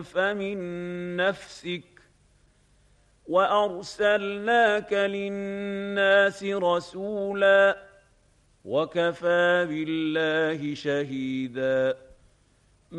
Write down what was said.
فمن نفسك وأرسلناك للناس رسولا وكفى بالله شهيدا